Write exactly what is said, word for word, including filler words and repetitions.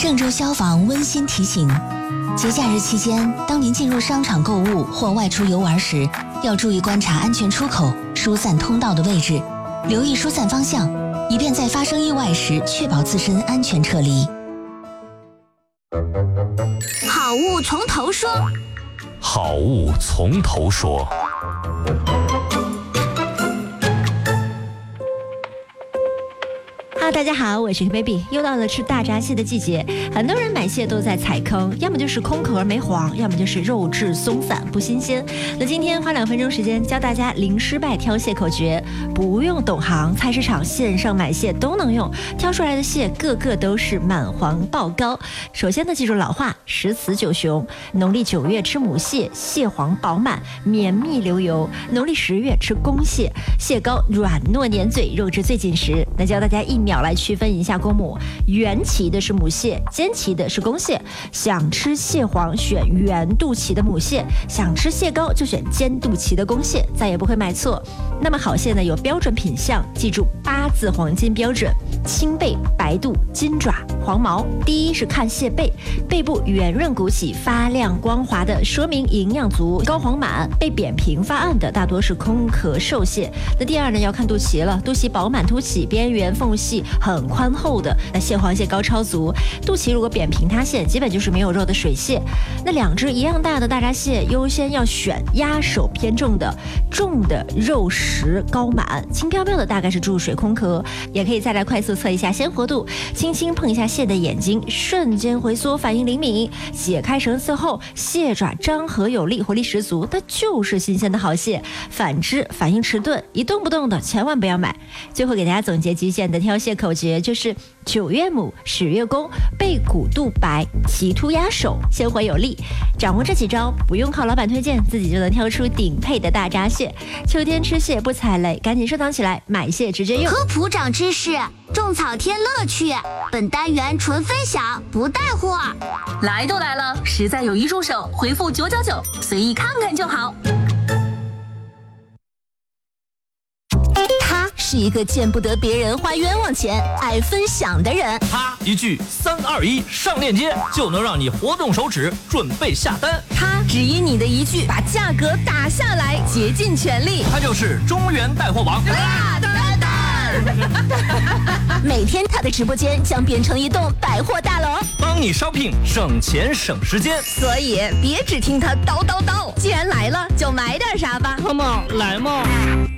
郑州消防温馨提醒：节假日期间，当您进入商场购物或外出游玩时，要注意观察安全出口、疏散通道的位置，留意疏散方向，以便在发生意外时确保自身安全撤离。 好物从头说， 好物从头说。 哈，大家好，我是 baby， 又到了吃大闸蟹的季节，很多人买蟹都在踩坑，要么就是空壳没黄，要么就是肉质松散不新鲜。那今天花两分钟时间教大家零失败挑蟹口诀，不用懂行，菜市场线上买蟹都能用，挑出来的蟹个个都是满黄爆膏。首先呢，记住老话，十雌九雄，农历九月吃母蟹，蟹黄饱满绵密流油；农历十月吃公蟹，蟹膏软糯粘嘴，肉质最紧实。那教大家一秒来区分一下公母，圆鳍的是母蟹，尖鳍的是公蟹。想吃蟹黄选圆肚鳍的母蟹，想吃蟹膏就选尖肚鳍的公蟹，再也不会买错。那么好蟹呢有标准品相，记住八字黄金标准：青背、白肚、金爪、黄毛。第一是看蟹背，背部圆润鼓起、发亮光滑的，说明营养足、膏黄满；背扁平发暗的，大多是空壳瘦蟹。那第二呢要看肚脐了，肚脐饱满凸起，边缘缝隙很宽厚的，那蟹黄蟹膏超足；肚脐如果扁平塌陷，基本就是没有肉的水蟹。那两只一样大的大闸蟹，优先要选压手偏重的，重的肉实膏满，轻飘飘的大概是注水空壳。也可以再来快速测一下鲜活度，轻轻碰一下蟹的眼睛，瞬间回缩，反应灵敏。解开绳丝后，蟹爪张合有力，活力十足，那就是新鲜的好蟹。反之，反应迟钝，一动不动的，千万不要买。最后给大家总结极简的挑蟹口诀，就是九月母，十月公，背骨肚白，鳍突压手，鲜活有力。掌握这几招，不用靠老板推荐，自己就能挑出顶配的大闸蟹。秋天吃蟹不踩雷，赶紧收藏起来，买蟹直接用。 科普长知识，种草添乐趣。本单元纯分享，不带货。 来都来了，实在有一入手，回复九九九，随意看看就好。 他是一个见不得别人花冤枉钱、爱分享的人。 他一句三二一上链接，就能让你活动手指准备下单。 他只因你的一句把价格打下来，竭尽全力。 他就是中原带货王大蛋蛋。每天他的直播间将变成一栋百货大楼， 帮你 shopping 省钱省时间。 所以别只听他叨叨叨，既然来了就买点啥吧。 Come on，来嘛！